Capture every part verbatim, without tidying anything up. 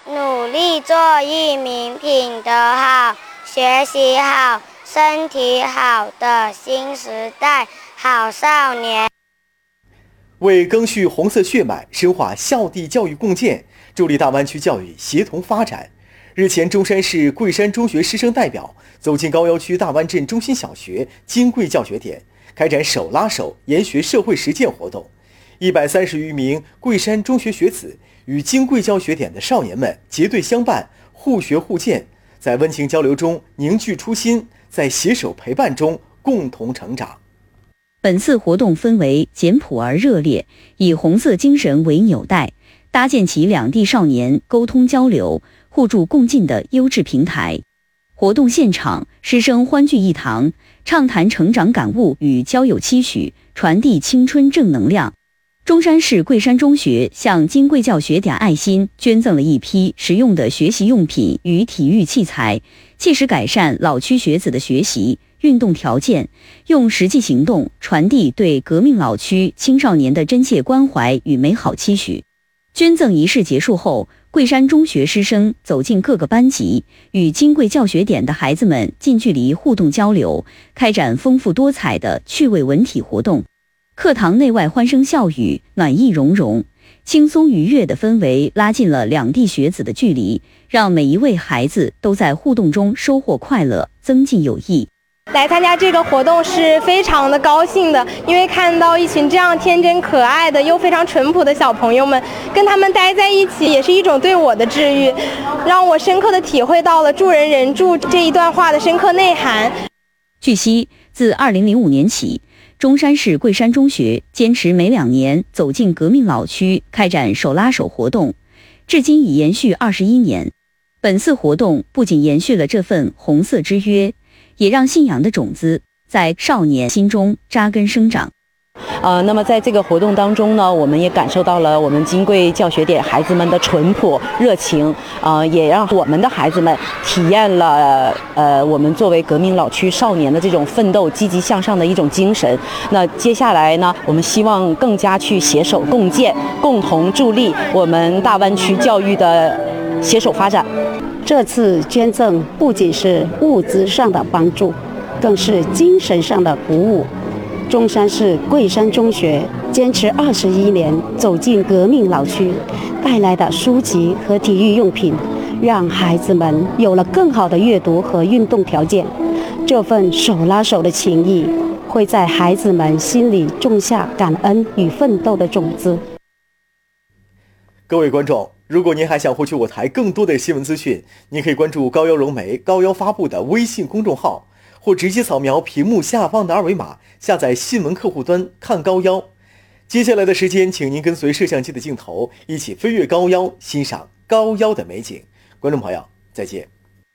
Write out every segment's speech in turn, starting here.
努力做一名品德好、学习好、身体好的新时代好少年。 为赓续红色血脉，深化校地教育共建，助力大湾区教育协同发展。日前，中山市桂山中学师生代表走进高邮区大湾镇中心小学金贵教学点，开展手拉手研学社会实践活动。一百三十余名桂山中学学子与金贵教学点的少年们结对相伴，互学互鉴，在温情交流中凝聚初心，在携手陪伴中共同成长。 本次活动氛围简朴而热烈，以红色精神为纽带，搭建起两地少年沟通交流、互助共进的优质平台。活动现场，师生欢聚一堂，畅谈成长感悟与交友期许，传递青春正能量。中山市桂山中学向金贵教学点爱心捐赠了一批实用的学习用品与体育器材，切实改善老区学子的学习运动条件，用实际行动传递对革命老区青少年的真切关怀与美好期许。捐赠仪式结束后，桂山中学师生走进各个班级，与金贵教学点的孩子们近距离互动交流，开展丰富多彩的趣味文体活动。课堂内外欢声笑语，暖意融融，轻松愉悦的氛围拉近了两地学子的距离，让每一位孩子都在互动中收获快乐，增进友谊。 来参加这个活动是非常的高兴的，因为看到一群这样天真可爱的又非常淳朴的小朋友们，跟他们待在一起也是一种对我的治愈，让我深刻的体会到了助人人助这一段话的深刻内涵。 据悉，自二零零五年起，中山市桂山中学坚持每两年走进革命老区，开展手拉手活动，至今已延续二十一年。本次活动不仅延续了这份红色之约，也让信仰的种子在少年心中扎根生长。 呃，那么在这个活动当中呢，我们也感受到了我们金贵教学点孩子们的淳朴热情，呃，也让我们的孩子们体验了呃我们作为革命老区少年的这种奋斗、积极向上的一种精神。那接下来呢，我们希望更加去携手共建，共同助力我们大湾区教育的携手发展。 这次捐赠不仅是物资上的帮助，更是精神上的鼓舞。中山市桂山中学坚持二十一年走进革命老区，带来的书籍和体育用品，让孩子们有了更好的阅读和运动条件。这份手拉手的情谊，会在孩子们心里种下感恩与奋斗的种子。 各位观众，如果您还想获取我台更多的新闻资讯，您可以关注高邮融媒高邮发布的微信公众号，或直接扫描屏幕下方的二维码，下载新闻客户端看高邮。接下来的时间，请您跟随摄像机的镜头，一起飞越高邮，欣赏高邮的美景。观众朋友，再见。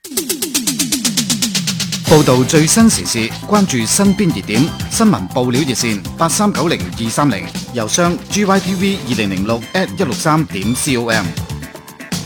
報道最新時事，關注身邊熱點，新聞報料熱線八三九零二三零，郵箱 G Y T V 二零零六 at 一六三點 com。